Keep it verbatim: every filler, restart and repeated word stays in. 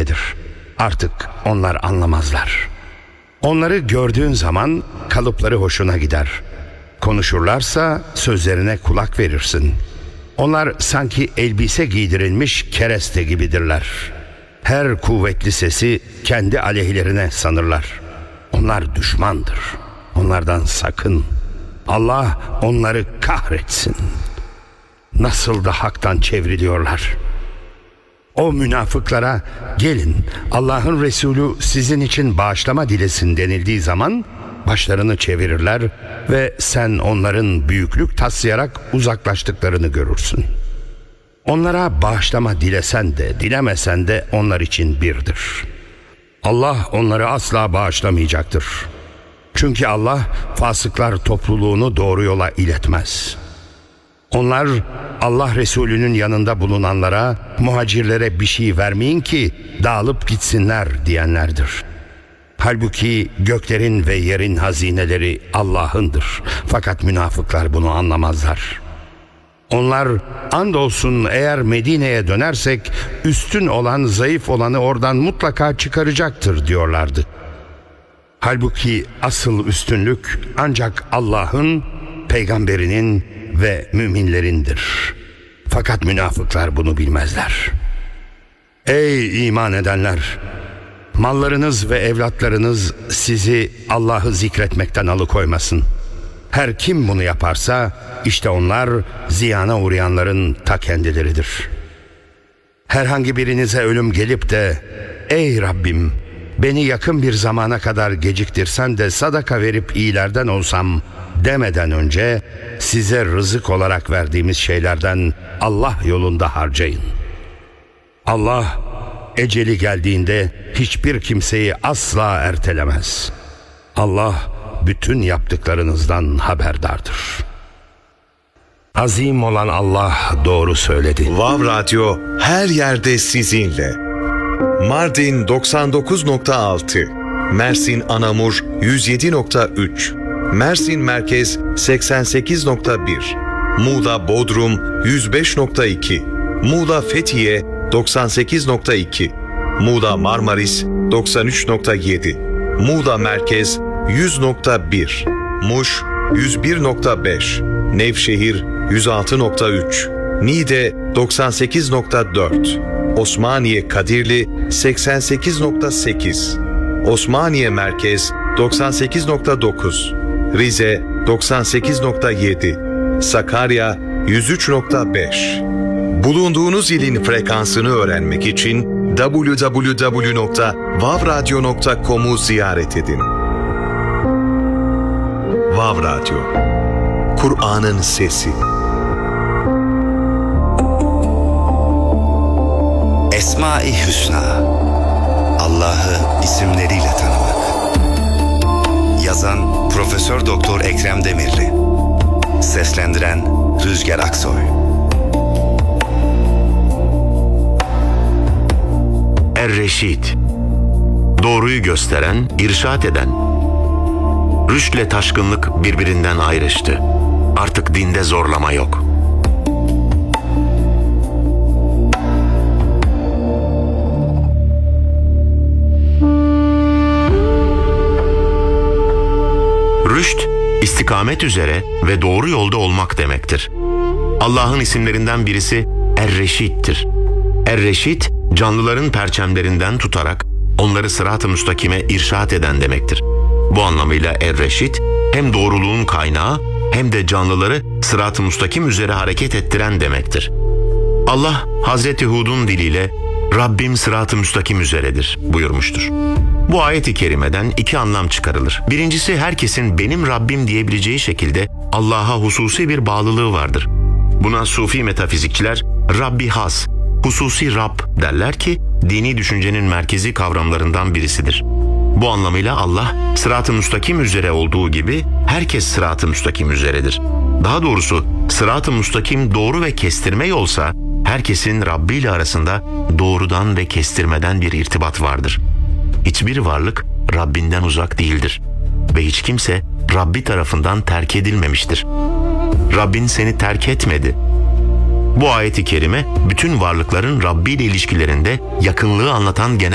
üzerindedir. Artık onlar anlamazlar. Onları gördüğün zaman kalıpları hoşuna gider. Konuşurlarsa sözlerine kulak verirsin. Onlar sanki elbise giydirilmiş kereste gibidirler. Her kuvvetli sesi kendi aleyhlerine sanırlar. Onlar düşmandır. Onlardan sakın. Allah onları kahretsin. Nasıl da haktan çevriliyorlar. O münafıklara gelin Allah'ın Resulü sizin için bağışlama dilesin denildiği zaman başlarını çevirirler ve sen onların büyüklük taslayarak uzaklaştıklarını görürsün. Onlara bağışlama dilesen de dilemesen de onlar için birdir. Allah onları asla bağışlamayacaktır. Çünkü Allah fasıklar topluluğunu doğru yola iletmez. Onlar Allah Resulü'nün yanında bulunanlara, muhacirlere bir şey vermeyin ki dağılıp gitsinler diyenlerdir. Halbuki göklerin ve yerin hazineleri Allah'ındır. Fakat münafıklar bunu anlamazlar. Onlar andolsun eğer Medine'ye dönersek üstün olan zayıf olanı oradan mutlaka çıkaracaktır diyorlardı. Halbuki asıl üstünlük ancak Allah'ın, peygamberinin ve müminlerindir. Fakat münafıklar bunu bilmezler. Ey iman edenler! Mallarınız ve evlatlarınız sizi Allah'ı zikretmekten alıkoymasın. Her kim bunu yaparsa işte onlar ziyana uğrayanların ta kendileridir. Herhangi birinize ölüm gelip de ey Rabbim beni yakın bir zamana kadar geciktirsen de sadaka verip iyilerden olsam demeden önce size rızık olarak verdiğimiz şeylerden Allah yolunda harcayın. Allah eceli geldiğinde hiçbir kimseyi asla ertelemez. Allah bütün yaptıklarınızdan haberdardır. Azim olan Allah doğru söyledi. Vav Radyo her yerde sizinle. Mardin doksan dokuz nokta altı, Mersin Anamur yüz yedi nokta üç, Mersin Merkez seksen sekiz nokta bir, Muğla Bodrum yüz beş nokta iki, Muğla Fethiye doksan sekiz nokta iki, Muğla Marmaris doksan üç nokta yedi, Muğla Merkez yüz nokta bir, Muş yüz bir nokta beş, Nevşehir yüz altı nokta üç, Niğde doksan sekiz nokta dört, Osmaniye Kadirli seksen sekiz nokta sekiz, Osmaniye Merkez doksan sekiz nokta dokuz, Rize doksan sekiz nokta yedi, Sakarya yüz üç nokta beş. Bulunduğunuz ilin frekansını öğrenmek için double-u double-u double-u nokta vav radyo nokta com'u ziyaret edin. Vav Radyo, Kur'an'ın sesi. Esma-i Hüsna, Allah'ı isimleriyle tanımak. Yazan Profesör Doktor Ekrem Demirli. Seslendiren Rüzgar Aksoy. Er-Reşid, doğruyu gösteren, irşad eden. Rüştle taşkınlık birbirinden ayrıştı. Artık dinde zorlama yok. Rüşt, istikamet üzere ve doğru yolda olmak demektir. Allah'ın isimlerinden birisi Er-Reşid'tir. Er-Reşid, canlıların perçemlerinden tutarak onları sırat-ı müstakime irşad eden demektir. Bu anlamıyla Er-Reşid hem doğruluğun kaynağı hem de canlıları sırat-ı müstakim üzere hareket ettiren demektir. Allah Hazreti Hud'un diliyle Rabbim sırat-ı müstakim üzeredir buyurmuştur. Bu ayet-i kerimeden iki anlam çıkarılır. Birincisi, herkesin benim Rabbim diyebileceği şekilde Allah'a hususi bir bağlılığı vardır. Buna Sufi metafizikçiler Rabbi Has, hususi Rab derler ki dini düşüncenin merkezi kavramlarından birisidir. Bu anlamıyla Allah sırat-ı müstakim üzere olduğu gibi herkes sırat-ı müstakim üzeredir. Daha doğrusu sırat-ı müstakim doğru ve kestirme yolsa herkesin Rabbi ile arasında doğrudan ve kestirmeden bir irtibat vardır. Hiçbir varlık Rabbinden uzak değildir ve hiç kimse Rabbi tarafından terk edilmemiştir. Rabbin seni terk etmedi. Bu ayet-i kerime bütün varlıkların Rabbi ile ilişkilerinde yakınlığı anlatan genel